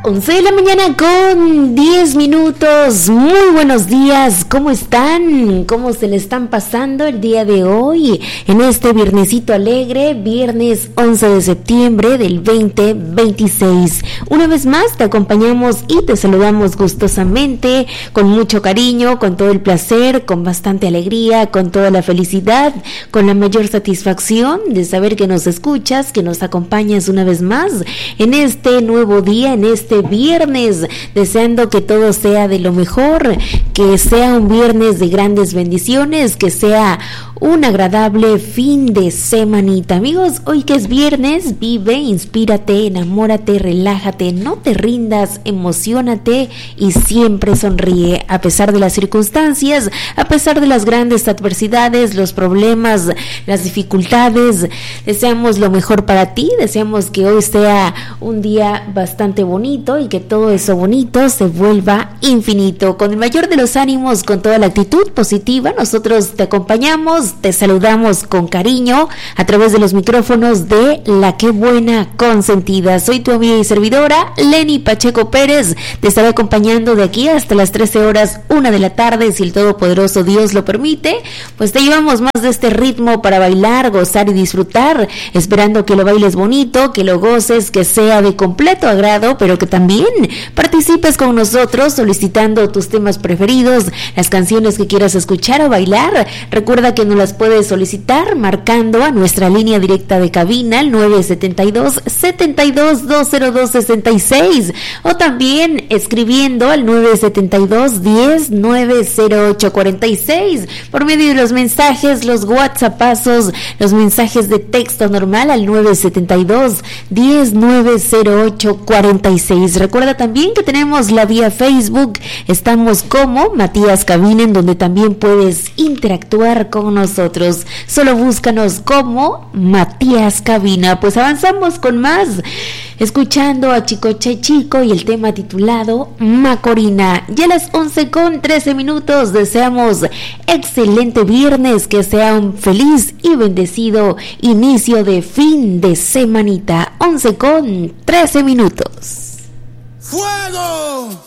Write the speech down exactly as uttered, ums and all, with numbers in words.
once de la mañana con diez minutos. Muy buenos días, ¿cómo están? ¿Cómo se le están pasando el día de hoy? En este viernesito alegre, viernes once de septiembre del veinte veintiséis. Una vez más te acompañamos y te saludamos gustosamente, con mucho cariño, con todo el placer, con bastante alegría, con toda la felicidad, con la mayor satisfacción de saber que nos escuchas, que nos acompañas una vez más en este nuevo día, en este viernes, deseando que todo sea de lo mejor, que sea un viernes de grandes bendiciones, que sea un agradable fin de semanita. Amigos, hoy que es viernes, vive, inspírate, enamórate, relájate, no te rindas, emociónate y siempre sonríe a pesar de las circunstancias, a pesar de las grandes adversidades, los problemas, las dificultades. Deseamos lo mejor para ti, deseamos que hoy sea un día bastante bonito y que todo eso bonito se vuelva infinito. Con el mayor de los ánimos, con toda la actitud positiva, nosotros te acompañamos, te saludamos con cariño a través de los micrófonos de La Qué Buena Consentida. Soy tu amiga y servidora, Lenny Pacheco Pérez. Te estaré acompañando de aquí hasta las trece horas, una de la tarde, si el Todopoderoso Dios lo permite. Pues te llevamos más de este ritmo para bailar, gozar y disfrutar, esperando que lo bailes bonito, que lo goces, que sea de completo agrado, pero que también participes con nosotros solicitando tus temas preferidos, las canciones que quieras escuchar o bailar. Recuerda que nos las puedes solicitar marcando a nuestra línea directa de cabina, el nueve siete dos, siete dos, dos cero dos seis seis, o también escribiendo al nueve siete dos, diez, nueve cero ocho cuatro seis, por medio de los mensajes, los whatsappazos, los mensajes de texto normal al nueve siete dos, diez, nueve cero ocho cuatro seis. Recuerda también que tenemos la vía Facebook, estamos como Matías Cabina, en donde también puedes interactuar con nosotros. Solo búscanos como Matías Cabina. Pues avanzamos con más, escuchando a Chicoche Chico y el tema titulado Macorina. Ya a las once con trece minutos, deseamos excelente viernes, que sea un feliz y bendecido inicio de fin de semanita. Once con trece minutos. ¡Fuego!